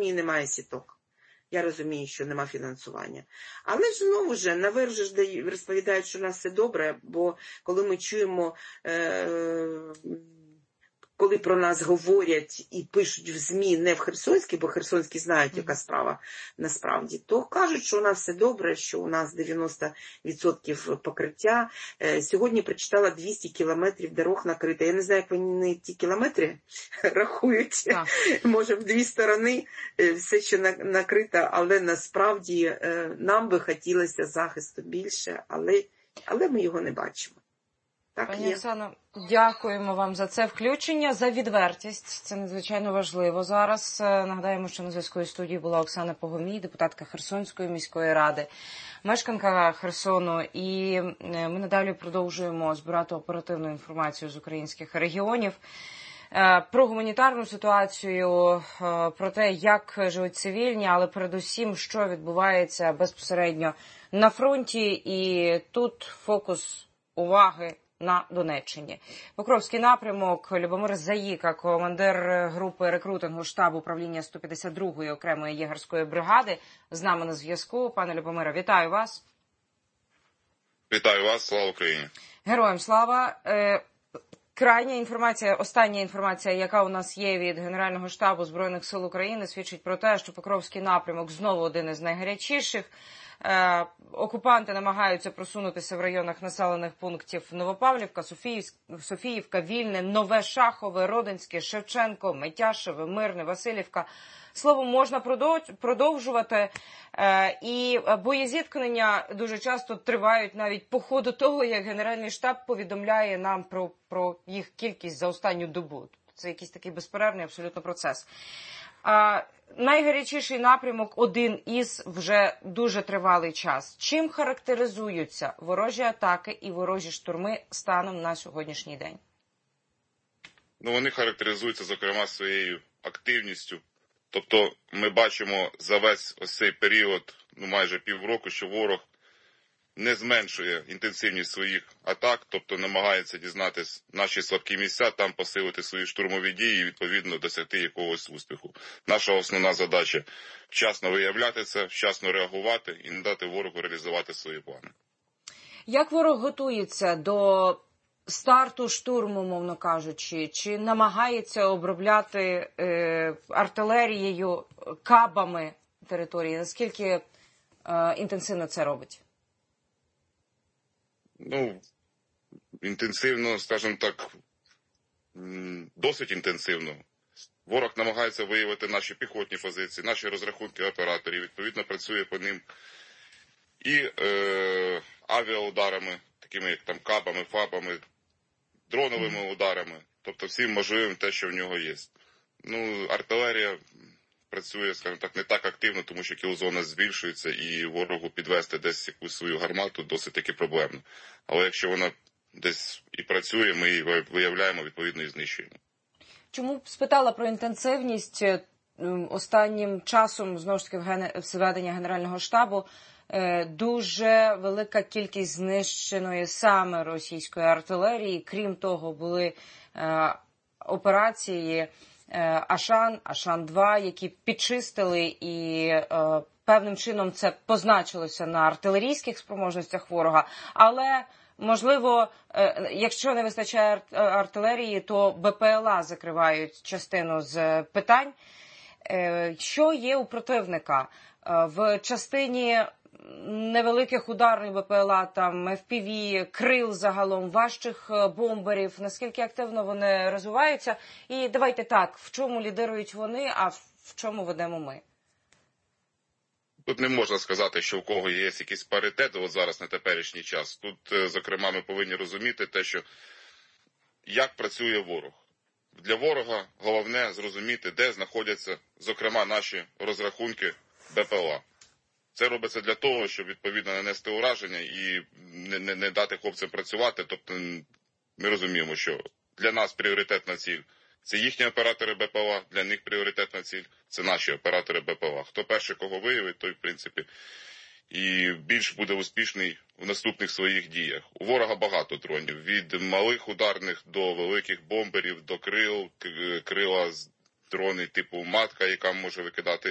розумію, немає сіток. Я розумію, що нема фінансування. Але ж знову ж, наверх ж розповідають, що у нас все добре, бо коли ми чуємо, коли про нас говорять і пишуть в ЗМІ не в Херсонській, бо Херсонські знають, яка справа насправді, то кажуть, що у нас все добре, що у нас 90% покриття. Сьогодні прочитала 200 кілометрів дорог накрито. Я не знаю, як вони ті кілометри рахують. Може, в дві сторони все ще накрито, але насправді нам би хотілося захисту більше, але ми його не бачимо. Так, пані Оксано, дякуємо вам за це включення, за відвертість. Це надзвичайно важливо зараз. Нагадаємо, що на зв'язку із студією була Оксана Погомій, депутатка Херсонської міської ради, мешканка Херсону. І ми надалі продовжуємо збирати оперативну інформацію з українських регіонів про гуманітарну ситуацію, про те, як живуть цивільні, але передусім, що відбувається безпосередньо на фронті. І тут фокус уваги на Донеччині. Покровський напрямок. Любомир Заїка, командир групи рекрутингу штабу управління 152-ї окремої єгерської бригади, з нами на зв'язку. Пане Любомире, вітаю вас. Вітаю вас, слава Україні. Героям слава. Крайня інформація, остання інформація, яка у нас є від Генерального штабу Збройних сил України, свідчить про те, що Покровський напрямок знову один із найгарячіших. Окупанти намагаються просунутися в районах населених пунктів Новопавлівка, Софіївка, Вільне, Нове Шахове, Родинське, Шевченко, Митяшеве, Мирне, Василівка. Словом, можна продовжувати. І боєзіткнення дуже часто тривають навіть по ходу того, як Генеральний штаб повідомляє нам про їх кількість за останню добу. Це якийсь такий безперервний абсолютно процес. Найгарячіший напрямок один із вже дуже тривалий час. Чим характеризуються ворожі атаки і ворожі штурми станом на сьогоднішній день? Вони характеризуються, зокрема, своєю активністю. Тобто ми бачимо за весь ось цей період, майже півроку, що ворог не зменшує інтенсивність своїх атак, тобто намагається дізнатись наші слабкі місця, там посилити свої штурмові дії і, відповідно, досягти якогось успіху. Наша основна задача – вчасно виявляти це, вчасно реагувати і не дати ворогу реалізувати свої плани. Як ворог готується до старту штурму, мовно кажучи, чи намагається обробляти артилерією, кабами території? Наскільки інтенсивно це робить? Інтенсивно, скажімо так, досить інтенсивно. Ворог намагається виявити наші піхотні позиції, наші розрахунки операторів, відповідно працює по ним і авіаударами, такими як там кабами, фабами, дроновими ударами, тобто всім можливим те, що в нього є. Артилерія працює, скажімо так, не так активно, тому що кілзона збільшується і ворогу підвести десь якусь свою гармату досить таки проблемно. Але якщо вона десь і працює, ми її виявляємо, відповідно, і знищуємо. Чому спитала про інтенсивність? Останнім часом, знову ж таки, в зведення Генерального штабу, дуже велика кількість знищеної саме російської артилерії. Крім того, були операції Ашан, Ашан-2, які підчистили і певним чином це позначилося на артилерійських спроможностях ворога. Але, можливо, якщо не вистачає артилерії, то БПЛА закривають частину з питань. Що є у противника? В частині невеликих ударних БПЛА, там FPV, крил загалом, важчих бомберів, наскільки активно вони розвиваються? І давайте так, в чому лідирують вони, а в чому ведемо ми? Тут не можна сказати, що в кого є якийсь паритет, от зараз на теперішній час. Тут, зокрема, ми повинні розуміти те, що як працює ворог. Для ворога головне зрозуміти, де знаходяться, зокрема, наші розрахунки БПЛА. Це робиться для того, щоб, відповідно, нанести ураження і не дати хлопцям працювати. Тобто ми розуміємо, що для нас пріоритетна ціль – це їхні оператори БПЛА, для них пріоритетна ціль – це наші оператори БПЛА. Хто перший кого виявить, той, в принципі, і більш буде успішний в наступних своїх діях. У ворога багато дронів. Від малих ударних до великих бомберів, до крила, дрони типу «Матка», яка може викидати